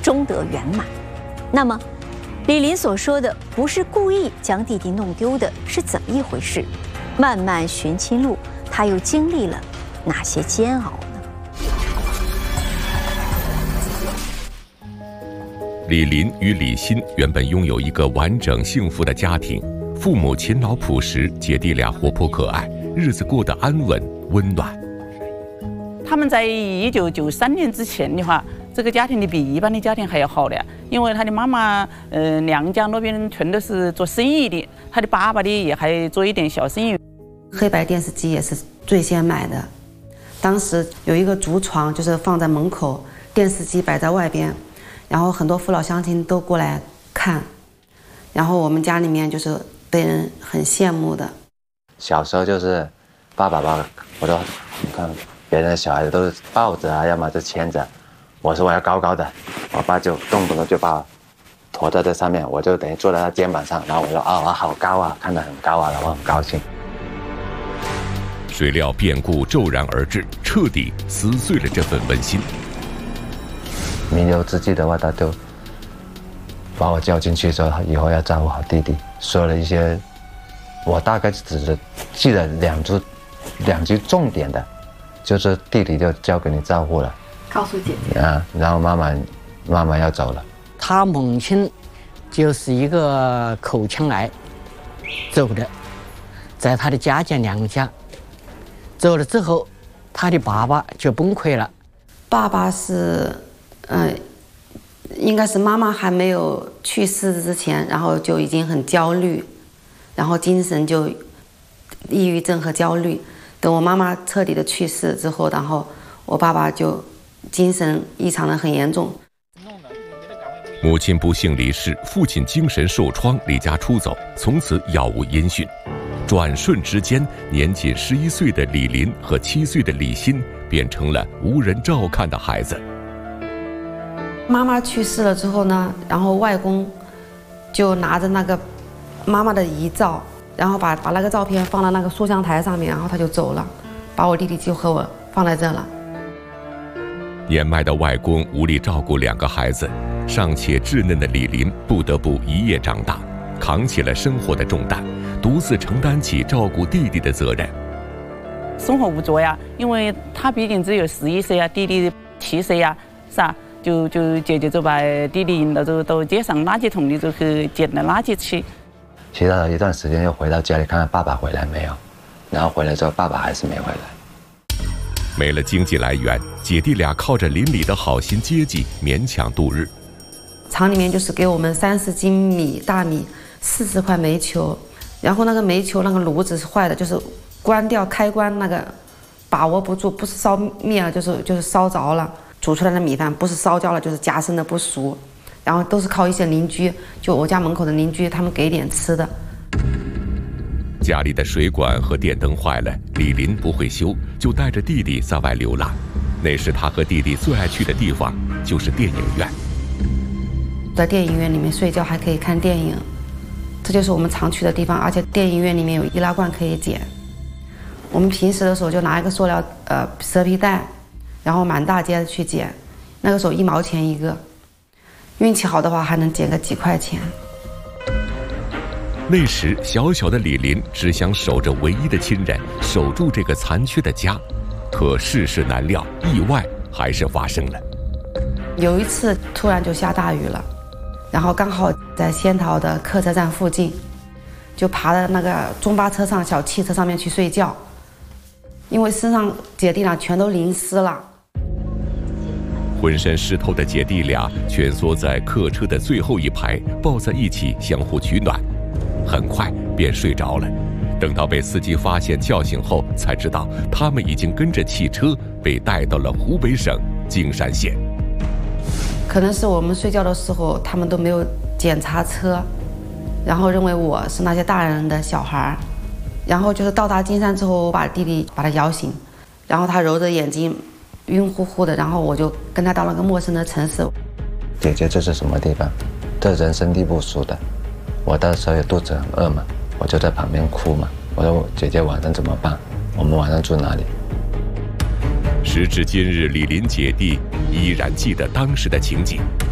终得圆满。那么，李林所说的不是故意将弟弟弄丢的，是怎么一回事？漫漫寻亲路，他又经历了哪些煎熬呢？ 李林与李欣原本拥有一个完整幸福的家庭，父母勤劳朴实，姐弟俩活泼可爱，日子过得安稳温暖。 他们在1993年之前的话，这个家庭比一般的家庭还要好的，因为他的妈妈，娘家那边全都是做生意的，他的爸爸的也还做一点小生意。 黑白电视机也是最先买的，当时有一个竹床，就是放在门口，电视机摆在外边，然后很多父老乡亲都过来看，然后我们家里面就是被人很羡慕的。 小时候就是爸爸，我都你看别人的小孩子都是抱着啊，要么就牵着，我说我要高高的，我爸就动不动就把我驮在这上面，我就等于坐在他肩膀上，然后我说啊，好高啊，看得很高啊，然后很高兴。 谁料变故骤然而至，彻底撕碎了这份温馨。 弥留之际的话，他就把我叫进去说以后要照顾好弟弟，说了一些我大概只是记得两句重点的，就是弟弟就交给你照顾了， 告诉姐姐啊，然后妈妈要走了。 他母亲就是一个口腔癌走的，在他的家娘家走了之后，他的爸爸就崩溃了。 爸爸是应该是妈妈还没有去世之前，然后就已经很焦虑，然后精神就抑郁症和焦虑。等我妈妈彻底的去世之后，然后我爸爸就精神异常的很严重。 母亲不幸离世，父亲精神受创，离家出走，从此杳无音讯。转瞬之间，年仅11岁的李林和7岁的李欣变成了无人照看的孩子。 妈妈去世了之后呢，然后外公就拿着那个妈妈的遗照，然后把那个照片放到那个塑像台上面，然后他就走了，把我弟弟就和我放在这了。 年迈的外公无力照顾2个孩子，尚且稚嫩的李林不得不一夜长大，扛起了生活的重担，独自承担起照顾弟弟的责任。 生活无助呀，因为他毕竟只有11岁啊，弟弟7岁呀，是吧？就姐姐就把弟弟引到街上垃圾桶里头去捡了垃圾吃。 其他的一段时间又回到家里看看爸爸回来没有，然后回来之后爸爸还是没回来。 没了经济来源，姐弟俩靠着邻里的好心接济勉强度日。 厂里面就是给我们30斤米大米，40块煤球，然后那个煤球那个炉子是坏的，就是关掉开关那个把握不住，不是烧灭了就是烧着了。煮出来的米饭不是烧焦了就是夹生的不熟，然后都是靠一些邻居，就我家门口的邻居他们给点吃的。 家里的水管和电灯坏了，李林不会修，就带着弟弟在外流浪。那时他和弟弟最爱去的地方就是电影院。 在电影院里面睡觉还可以看电影，这就是我们常去的地方，而且电影院里面有易拉罐可以捡。我们平时的时候就拿一个塑料蛇皮袋，然后满大街的去捡，那个时候1毛钱一个，运气好的话还能捡个几块钱。 那时小小的李林只想守着唯一的亲人，守住这个残缺的家。可世事难料，意外还是发生了。 有一次突然就下大雨了，然后刚好在仙桃的客车站附近，就爬到那个中巴车上小汽车上面去睡觉，因为身上姐弟俩全都淋湿了。 浑身湿透的姐弟俩蜷缩在客车的最后一排，抱在一起相互取暖，很快便睡着了。等到被司机发现叫醒后，才知道他们已经跟着汽车被带到了湖北省荆山县。 可能是我们睡觉的时候他们都没有检查车，然后认为我是那些大人的小孩，然后就是到达金山之后，我把弟弟把他摇醒，然后他揉着眼睛晕乎乎的，然后我就跟他到那个陌生的城市。 姐姐这是什么地方？这人生地不熟的，我到时候也肚子很饿嘛，我就在旁边哭嘛，我说姐姐晚上怎么办？我们晚上住哪里？ 时至今日，李林姐弟依然记得当时的情景，